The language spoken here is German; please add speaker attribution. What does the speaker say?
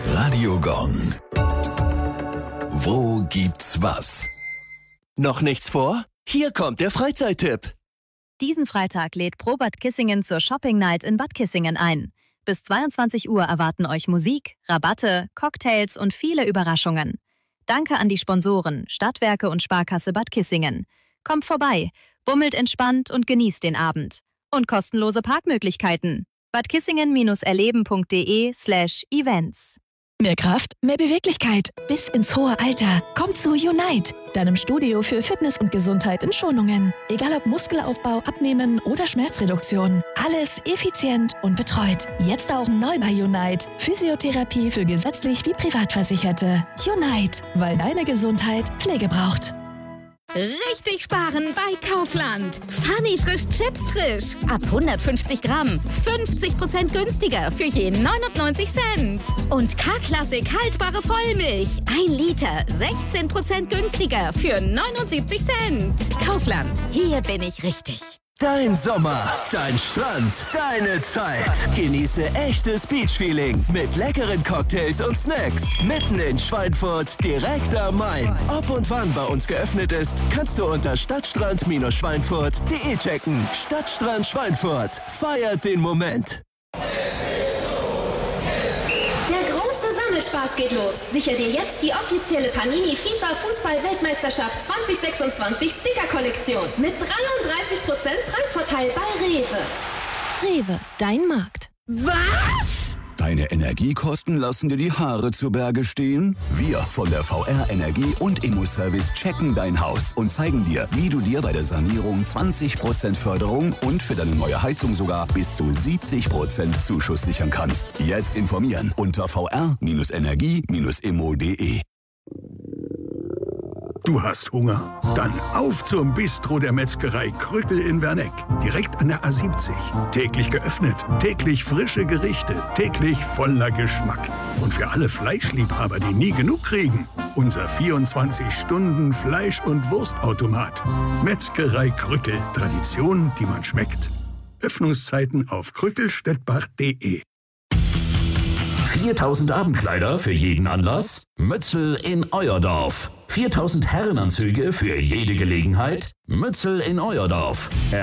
Speaker 1: Radio Gong. Wo gibt's was?
Speaker 2: Noch nichts vor? Hier kommt der Freizeittipp.
Speaker 3: Diesen Freitag lädt Pro Bad Kissingen zur Shopping Night in Bad Kissingen ein. Bis 22 Uhr erwarten euch Musik, Rabatte, Cocktails und viele Überraschungen. Danke an die Sponsoren Stadtwerke und Sparkasse Bad Kissingen. Kommt vorbei, bummelt entspannt und genießt den Abend. Und kostenlose Parkmöglichkeiten. badkissingen-erleben.de/events.
Speaker 4: Mehr Kraft, mehr Beweglichkeit, bis ins hohe Alter. Kommt zu Unite, deinem Studio für Fitness und Gesundheit in Schonungen. Egal ob Muskelaufbau, Abnehmen oder Schmerzreduktion. Alles effizient und betreut. Jetzt auch neu bei Unite. Physiotherapie für gesetzlich wie Privatversicherte. Unite, weil deine Gesundheit Pflege braucht.
Speaker 5: Richtig sparen bei Kaufland. Funny frisch Chips frisch. Ab 150 Gramm. 50% günstiger für je 99 Cent. Und K-Klassik haltbare Vollmilch. 1 Liter. 16% günstiger für 79 Cent. Kaufland. Hier bin ich richtig.
Speaker 2: Dein Sommer, dein Strand, deine Zeit. Genieße echtes Beach-Feeling mit leckeren Cocktails und Snacks. Mitten in Schweinfurt, direkt am Main. Ob und wann bei uns geöffnet ist, kannst du unter stadtstrand-schweinfurt.de checken. Stadtstrand Schweinfurt. Feiert den Moment.
Speaker 6: Spaß geht los. Sicher dir jetzt die offizielle Panini FIFA Fußball-Weltmeisterschaft 2026 Sticker-Kollektion mit 33% Preisvorteil bei Rewe.
Speaker 4: Rewe, dein Markt.
Speaker 6: Was?
Speaker 7: Deine Energiekosten lassen dir die Haare zu Berge stehen? Wir von der VR Energie und Immo-Service checken dein Haus und zeigen dir, wie du dir bei der Sanierung 20% Förderung und für deine neue Heizung sogar bis zu 70% Zuschuss sichern kannst. Jetzt informieren unter vr-energie-immo.de.
Speaker 8: Du hast Hunger? Dann auf zum Bistro der Metzgerei Krückel in Werneck. Direkt an der A70. Täglich geöffnet, täglich frische Gerichte, täglich voller Geschmack. Und für alle Fleischliebhaber, die nie genug kriegen, unser 24-Stunden-Fleisch- und Wurstautomat. Metzgerei Krückel. Tradition, die man schmeckt. Öffnungszeiten auf krückelstettbach.de.
Speaker 9: 4000 Abendkleider für jeden Anlass? Mützel in euer Dorf. 4000 Herrenanzüge für jede Gelegenheit? Mützel in euer Dorf.